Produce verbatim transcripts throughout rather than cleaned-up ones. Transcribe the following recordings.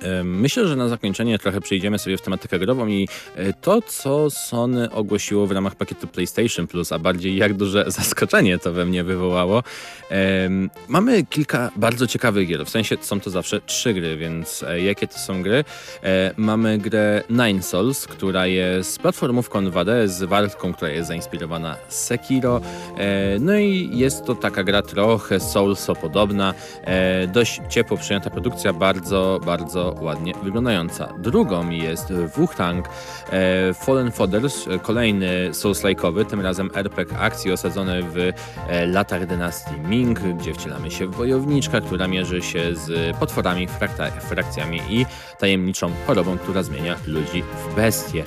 Em, Myślę, że na zakończenie trochę przejdziemy sobie w tematykę grową i e, to, co Sony ogłosiło w ramach pakietu PlayStation Plus, a bardziej jak duże zaskoczenie to we mnie wywołało. Em, Mamy kilka bardzo ciekawych gier, w sensie są to zawsze trzy gry, więc e, jakie to są gry? E, Mamy grę Nine Souls, która jest platformówką dwa D z walką, która jest zainspirowana z Sekiro. E, No i jest to taka gra trochę Soulso podobna, e, dość ciepło przyjęta produkcja, bardzo, bardzo ładnie wyglądająca. Drugą jest Wu-Tang e, Fallen Fathers, e, kolejny Souls-like'owy, tym razem er pe gie akcji osadzony w e, latach dynastii Ming, gdzie wcielamy się w wojowniczkę, która mierzy się z potworami, frakta- frakcjami i tajemniczą chorobą, która zmienia ludzi w bestie.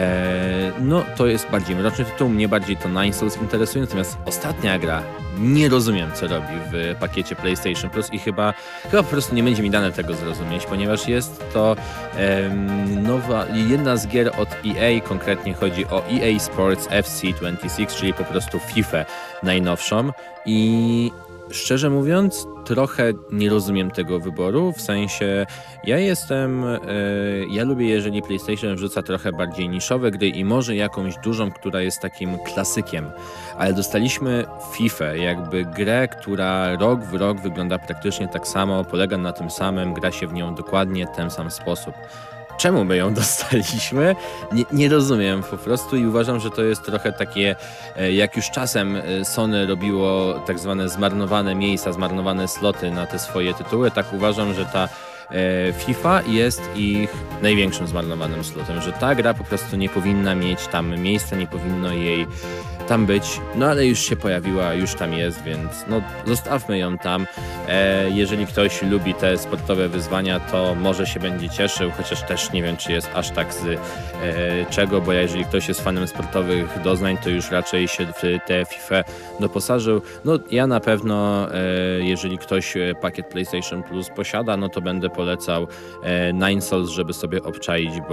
E, no to jest bardziej mroczny tytuł, mnie bardziej to Nine Souls interesuje, natomiast ostatnia gra, nie rozumiem co robi w pakiecie PlayStation Plus i chyba, chyba po prostu nie będzie mi dane tego zrozumieć, ponieważ jest to em, nowa, jedna z gier od E A, konkretnie chodzi o E A Sports F C dwadzieścia sześć, czyli po prostu FIFA najnowszą i szczerze mówiąc, trochę nie rozumiem tego wyboru, w sensie ja jestem, e, ja lubię, jeżeli PlayStation wrzuca trochę bardziej niszowe gry i może jakąś dużą, która jest takim klasykiem, ale dostaliśmy FIFA, jakby grę, która rok w rok wygląda praktycznie tak samo, polega na tym samym, gra się w nią dokładnie w ten sam sposób. Czemu my ją dostaliśmy? Nie, nie rozumiem po prostu i uważam, że to jest trochę takie, e, jak już czasem e, Sony robiło tak zwane zmarnowane miejsca, zmarnowane sloty na te swoje tytuły, tak uważam, że ta e, FIFA jest ich największym zmarnowanym slotem, że ta gra po prostu nie powinna mieć tam miejsca, nie powinno jej tam być, no ale już się pojawiła, już tam jest, więc no zostawmy ją tam. E, jeżeli ktoś lubi te sportowe wyzwania, to może się będzie cieszył, chociaż też nie wiem, czy jest aż tak z e, czego, bo jeżeli ktoś jest fanem sportowych doznań, to już raczej się w tę FIFA doposażył. No ja na pewno, e, jeżeli ktoś pakiet PlayStation Plus posiada, no to będę polecał e, Nine Souls, żeby sobie obczaić, bo